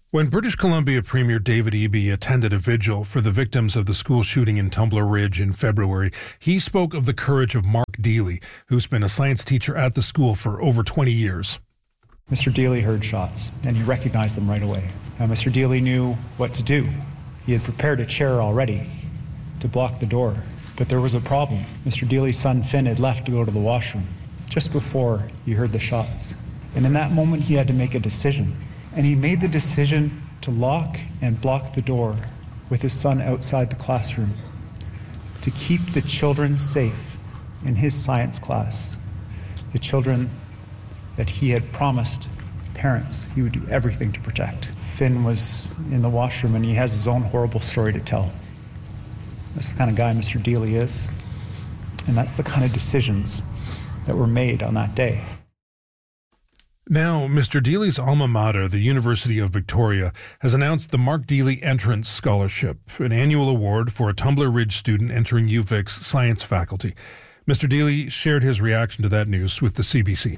When British Columbia Premier David Eby attended a vigil for the victims of the school shooting in Tumbler Ridge in February, he spoke of the courage of Mark Deely, who's been a science teacher at the school for over 20 years. Mr. Deely heard shots, and he recognized them right away. Mr. Deely knew what to do. He had prepared a chair already to block the door, but there was a problem. Mr. Deely's son Finn had left to go to the washroom just before he heard the shots. And in that moment, he had to make a decision. And he made the decision to lock and block the door with his son outside the classroom to keep the children safe in his science class, the children that he had promised parents he would do everything to protect. Finn was in the washroom and he has his own horrible story to tell. That's the kind of guy Mr. Deely is, and that's the kind of decisions that were made on that day. Now, Mr. Deely's alma mater, the University of Victoria, has announced the Mark Deely Entrance Scholarship, an annual award for a Tumbler Ridge student entering UVic's science faculty. Mr. Deely shared his reaction to that news with the CBC.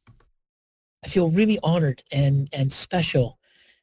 I feel really honored and special,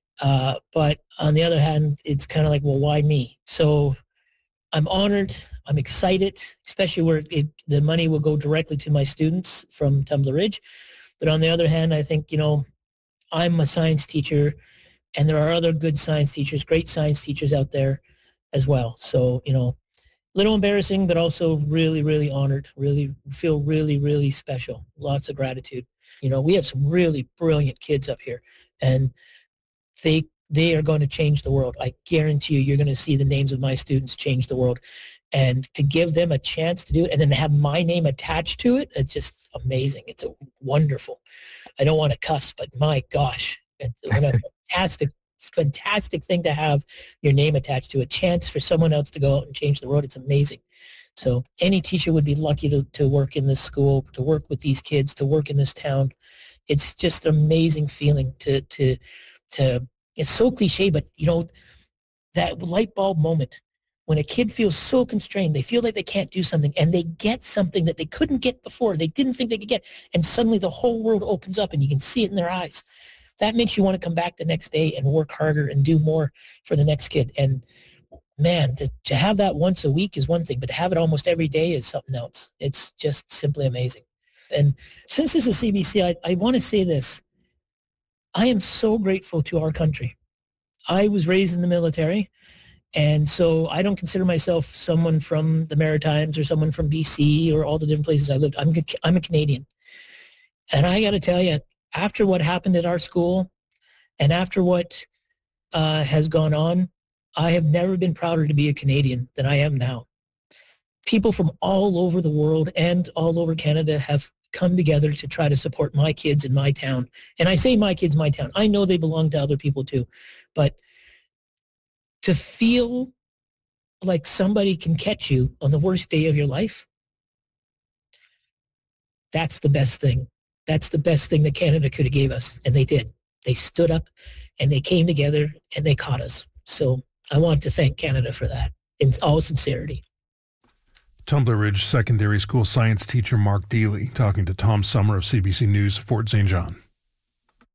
but on the other hand, it's kind of like, well, why me? So I'm honored, I'm excited, especially where the money will go directly to my students from Tumbler Ridge. But on the other hand, I think, I'm a science teacher, and there are other good science teachers, great science teachers out there as well. So, a little embarrassing, but also really, really honored, really feel really, really special. Lots of gratitude. We have some really brilliant kids up here, and they are going to change the world. I guarantee you're going to see the names of my students change the world. And to give them a chance to do it and then to have my name attached to it, it's just amazing. It's wonderful. I don't want to cuss, but my gosh, it's a fantastic thing to have your name attached to a chance for someone else to go out and change the world. It's amazing. So any teacher would be lucky to work in this school, to work with these kids, to work in this town. It's just an amazing feeling to it's so cliche, but that light bulb moment when a kid feels so constrained, they feel like they can't do something, and they get something that they couldn't get before, they didn't think they could get, and suddenly the whole world opens up and you can see it in their eyes. That makes you want to come back the next day and work harder and do more for the next kid. And man, to have that once a week is one thing, but to have it almost every day is something else. It's just simply amazing. And since this is CBC, I want to say this. I am so grateful to our country. I was raised in the military, and so I don't consider myself someone from the Maritimes or someone from BC or all the different places I lived. I'm a Canadian. And I got to tell you, after what happened at our school and after what has gone on, I have never been prouder to be a Canadian than I am now. People from all over the world and all over Canada have come together to try to support my kids in my town. And I say my kids, my town. I know they belong to other people too. But to feel like somebody can catch you on the worst day of your life, that's the best thing. That's the best thing that Canada could have gave us. And they did. They stood up and they came together and they caught us. So I want to thank Canada for that in all sincerity. Tumbler Ridge Secondary School science teacher Mark Deely talking to Tom Summer of CBC News, Fort St. John.